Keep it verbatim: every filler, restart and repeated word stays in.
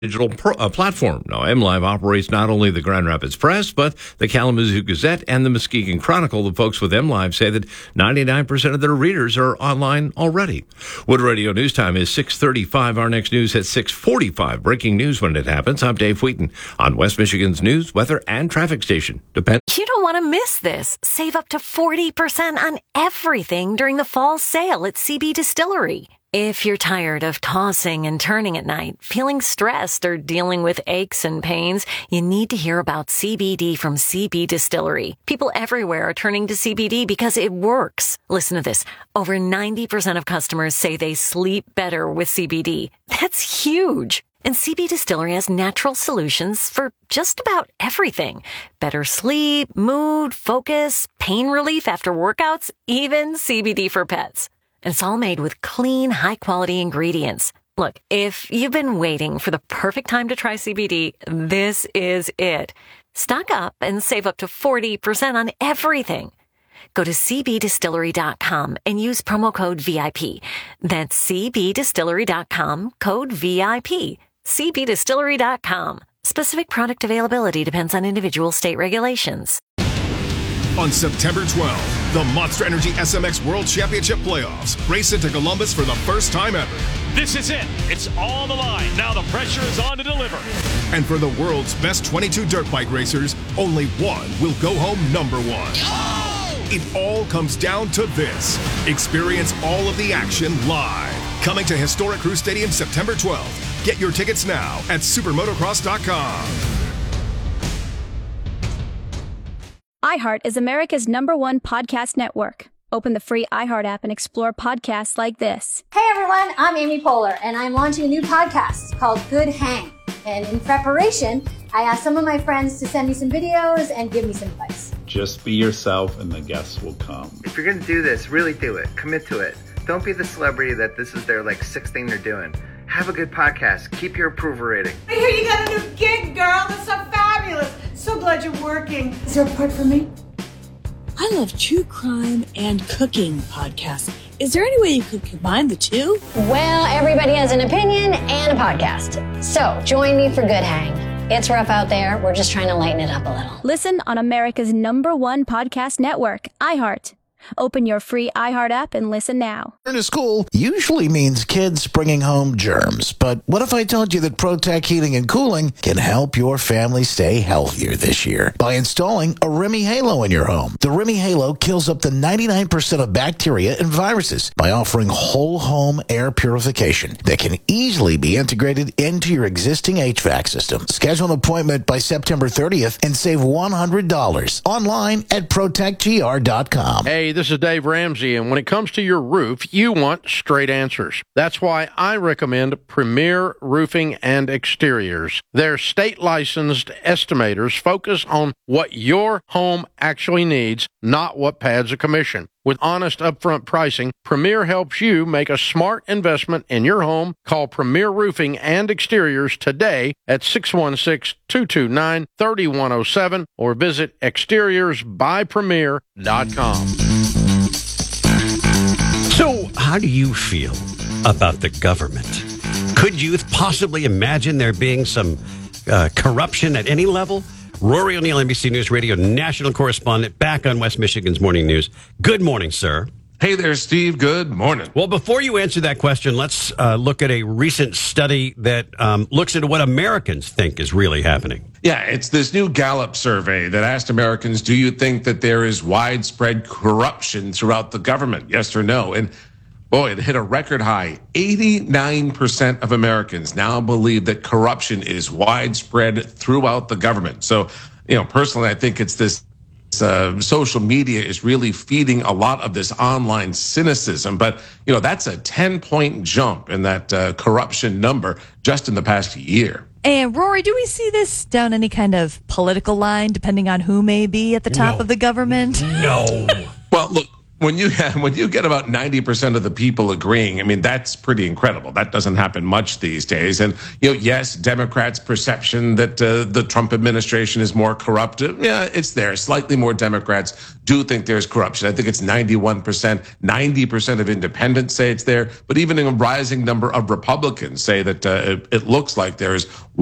digital pro, uh, platform. Now, MLive operates not only the Grand Rapids Press, but the Kalamazoo Gazette and the Muskegon Chronicle. The folks with MLive say that ninety-nine percent of their readers are online already. Wood Radio News Time is six thirty-five. Our next news at six forty-five. Breaking news when it happens. I'm Dave Wheaton on West Michigan's news, weather, and traffic station. Depends. You don't want to miss this. Save up to forty percent on everything during the fall sale at C B Distillery. If you're tired of tossing and turning at night, feeling stressed, or dealing with aches and pains, you need to hear about C B D from C B Distillery. People everywhere are turning to C B D because it works. Listen to this. Over ninety percent of customers say they sleep better with C B D. That's huge. And C B Distillery has natural solutions for just about everything. Better sleep, mood, focus, pain relief after workouts, even C B D for pets. And it's all made with clean, high-quality ingredients. Look, if you've been waiting for the perfect time to try C B D, this is it. Stock up and save up to forty percent on everything. Go to c b distillery dot com and use promo code V I P. That's c b distillery dot com, code V I P. c b distillery dot com. Specific product availability depends on individual state regulations. On September twelfth, the Monster Energy S M X World Championship Playoffs race into Columbus for the first time ever. This is it. It's all the line. Now the pressure is on to deliver. And for the world's best twenty-two dirt bike racers, only one will go home number one. Oh! It all comes down to this. Experience all of the action live. Coming to historic Crew Stadium September twelfth. Get your tickets now at supermotocross dot com. iHeart is America's number one podcast network. Open the free iHeart app and explore podcasts like this. Hey everyone, I'm Amy Poehler, and I'm launching a new podcast called Good Hang. And in preparation, I asked some of my friends to send me some videos and give me some advice. Just be yourself and the guests will come. If you're going to do this, really do it. Commit to it. Don't be the celebrity that this is their like sixth thing they're doing. Have a good podcast. Keep your approval rating. I hear you got a new gig, girl. That's so fabulous. So glad you're working. Is there a part for me? I love true crime and cooking podcasts. Is there any way you could combine the two? Well, everybody has an opinion and a podcast. So join me for Good Hang. It's rough out there. We're just trying to lighten it up a little. Listen on America's number one podcast network, iHeart. Open your free iHeart app and listen now. Return to school usually means kids bringing home germs. But what if I told you that ProTech Heating and Cooling can help your family stay healthier this year by installing a Remy Halo in your home? The Remy Halo kills up to ninety-nine percent of bacteria and viruses by offering whole home air purification that can easily be integrated into your existing H V A C system. Schedule an appointment by September thirtieth and save one hundred dollars online at protect g r dot com. Hey, this is Dave Ramsey, and when it comes to your roof, you want straight answers. That's why I recommend Premier Roofing and Exteriors. Their state-licensed estimators focus on what your home actually needs, not what pads a commission. With honest upfront pricing, Premier helps you make a smart investment in your home. Call Premier Roofing and Exteriors today at six one six, two two nine, three one zero seven or visit exteriors by premier dot com. So, how do you feel about the government? Could you possibly imagine there being some uh, corruption at any level? Rory O'Neill, N B C News Radio national correspondent, back on West Michigan's Morning News. Good morning, sir. Hey there, Steve. Good morning. Well, before you answer that question, let's uh, look at a recent study that um, looks into what Americans think is really happening. Yeah, it's this new Gallup survey that asked Americans, do you think that there is widespread corruption throughout the government? Yes or no? And boy, it hit a record high. eighty-nine percent of Americans now believe that corruption is widespread throughout the government. So, you know, personally, I think it's this uh, social media is really feeding a lot of this online cynicism. But, you know, that's a ten point jump in that uh, corruption number just in the past year. And Rory, do we see this down any kind of political line, depending on who may be at the top No. of the government? No. Well, look. when you have, when you get about ninety percent of the people agreeing, I mean, that's pretty incredible. That doesn't happen much these days. And, you know, yes, Democrats' perception that uh, the Trump administration is more corrupt, yeah, it's there. Slightly more Democrats do think there's corruption. I think it's ninety-one percent, ninety percent of independents say it's there. But even a rising number of Republicans say that uh, it, it looks like there's